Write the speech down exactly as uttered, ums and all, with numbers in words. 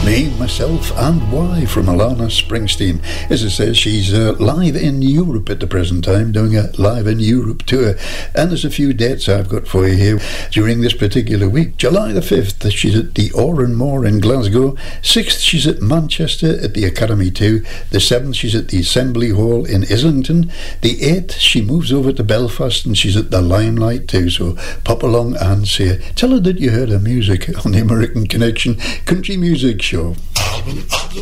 Me, Myself and Why from Alana Springsteen. As it says, she's uh, live in Europe at the present time, doing a live in Europe tour. And there's a few dates I've got for you here during this particular week. July the fifth, she's at the Oranmore in Glasgow. sixth, she's at Manchester at the Academy two. The seventh, she's at the Assembly Hall in Islington. The eighth, she moves over to Belfast and she's at the Limelight too. So pop along and see her. Tell her that you heard her music on the American Connection Country Music Show.